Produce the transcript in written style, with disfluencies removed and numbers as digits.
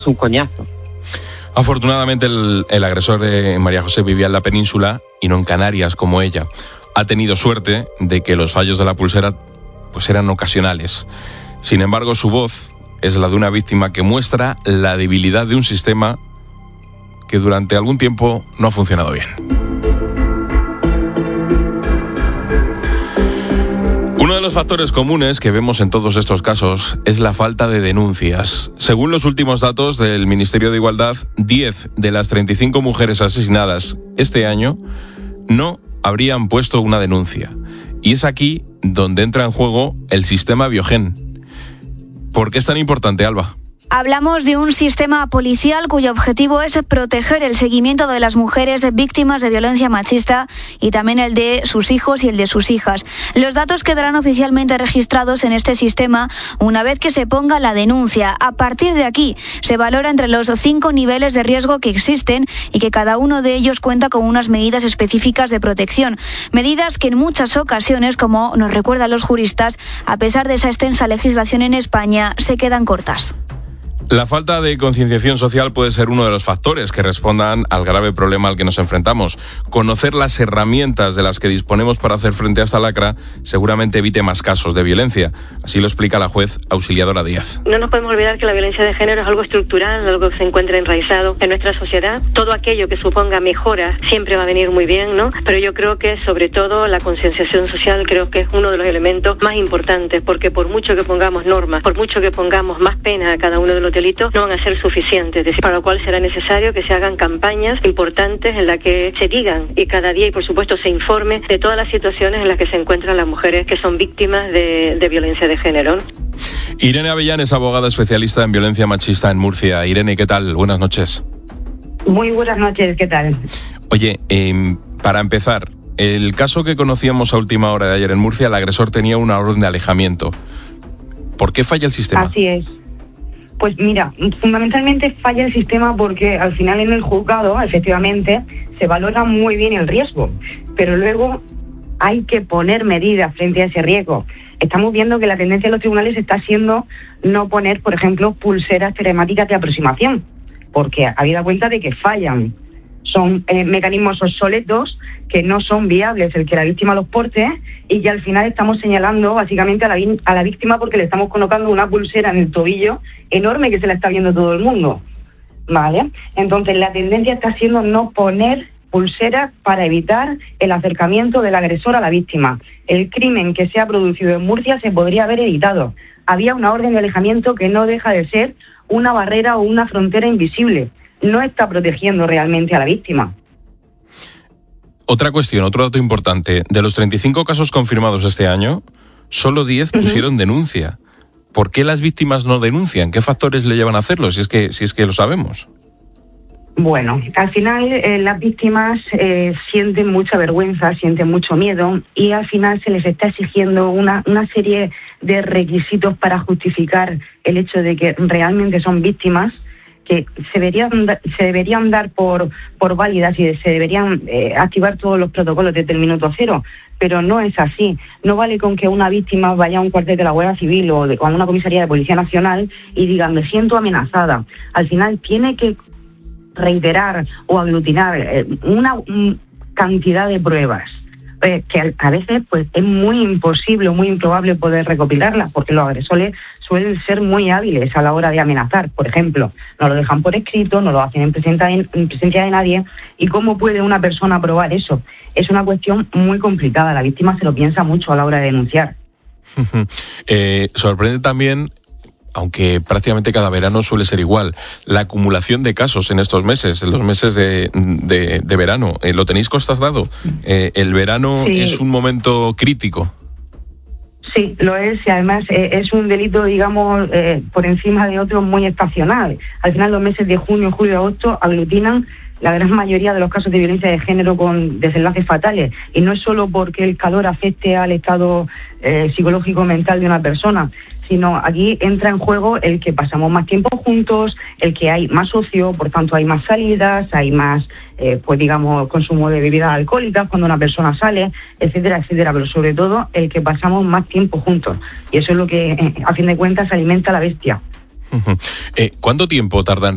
un coñazo. Afortunadamente el agresor de María José vivía en la península y no en Canarias como ella. Ha tenido suerte de que los fallos de la pulsera pues eran ocasionales. Sin embargo, su voz es la de una víctima que muestra la debilidad de un sistema que durante algún tiempo no ha funcionado bien. Uno de los factores comunes que vemos en todos estos casos es la falta de denuncias. Según los últimos datos del Ministerio de Igualdad, 10 de las 35 mujeres asesinadas este año no habrían puesto una denuncia. Y es aquí donde entra en juego el sistema Biogen. ¿Por qué es tan importante, Alba? Hablamos de un sistema policial cuyo objetivo es proteger el seguimiento de las mujeres víctimas de violencia machista y también el de sus hijos y el de sus hijas. Los datos quedarán oficialmente registrados en este sistema una vez que se ponga la denuncia. A partir de aquí se valora entre los 5 niveles de riesgo que existen y que cada uno de ellos cuenta con unas medidas específicas de protección. Medidas que en muchas ocasiones, como nos recuerdan los juristas, a pesar de esa extensa legislación en España, se quedan cortas. La falta de concienciación social puede ser uno de los factores que respondan al grave problema al que nos enfrentamos. Conocer las herramientas de las que disponemos para hacer frente a esta lacra seguramente evite más casos de violencia. Así lo explica la juez Auxiliadora Díaz. No nos podemos olvidar que la violencia de género es algo estructural, algo que se encuentra enraizado en nuestra sociedad. Todo aquello que suponga mejora siempre va a venir muy bien, ¿no? Pero yo creo que sobre todo la concienciación social creo que es uno de los elementos más importantes, porque por mucho que pongamos normas, por mucho que pongamos más pena a cada uno de los delitos, no van a ser suficientes, para lo cual será necesario que se hagan campañas importantes en las que se digan y cada día, y por supuesto se informe de todas las situaciones en las que se encuentran las mujeres que son víctimas de violencia de género. Irene Avellán es abogada especialista en violencia machista en Murcia. Irene, ¿qué tal? Buenas noches. Muy buenas noches, ¿qué tal? Oye, para empezar, el caso que conocíamos a última hora de ayer en Murcia, el agresor tenía una orden de alejamiento. ¿Por qué falla el sistema? Así es. Pues mira, fundamentalmente falla el sistema porque al final en el juzgado, efectivamente, se valora muy bien el riesgo, pero luego hay que poner medidas frente a ese riesgo. Estamos viendo que la tendencia de los tribunales está siendo no poner, por ejemplo, pulseras telemáticas de aproximación, porque habida cuenta de que fallan. Son mecanismos obsoletos que no son viables el que la víctima los porte y que al final estamos señalando básicamente a la víctima porque le estamos colocando una pulsera en el tobillo enorme que se la está viendo todo el mundo, ¿vale? Entonces la tendencia está siendo no poner pulseras para evitar el acercamiento del agresor a la víctima. El crimen que se ha producido en Murcia se podría haber evitado. Había una orden de alejamiento que no deja de ser una barrera o una frontera invisible. No está protegiendo realmente a la víctima. Otra cuestión, otro dato importante. De los 35 casos confirmados este año, solo 10 pusieron denuncia. ¿Por qué las víctimas no denuncian? ¿Qué factores le llevan a hacerlo? Si es que lo sabemos. Bueno, al final las víctimas sienten mucha vergüenza, sienten mucho miedo y al final se les está exigiendo una serie de requisitos para justificar el hecho de que realmente son víctimas, que se deberían dar por válidas y se deberían activar todos los protocolos desde el minuto cero, pero no es así. No vale con que una víctima vaya a un cuartel de la Guardia Civil o a una comisaría de Policía Nacional y diga me siento amenazada. Al final tiene que reiterar o aglutinar una cantidad de pruebas que a veces pues es muy imposible o muy improbable poder recopilarlas porque los agresores suelen ser muy hábiles a la hora de amenazar. Por ejemplo, no lo dejan por escrito, no lo hacen en presencia de nadie. ¿Y cómo puede una persona probar eso? Es una cuestión muy complicada. La víctima se lo piensa mucho a la hora de denunciar. Sorprende también, aunque prácticamente cada verano suele ser igual, la acumulación de casos en estos meses, en los meses de verano. ¿Lo tenéis constatado? El verano sí. Es un momento crítico. Sí, lo es, y además es un delito, digamos, por encima de otros muy estacional. Al final los meses de junio, julio y agosto aglutinan la gran mayoría de los casos de violencia de género con desenlaces fatales. Y no es solo porque el calor afecte al estado psicológico mental de una persona, sino aquí entra en juego el que pasamos más tiempo juntos, el que hay más ocio, por tanto hay más salidas, hay más, pues digamos, consumo de bebidas alcohólicas cuando una persona sale, etcétera, etcétera, pero sobre todo el que pasamos más tiempo juntos. Y eso es lo que, a fin de cuentas, alimenta a la bestia. ¿Cuánto tiempo tardan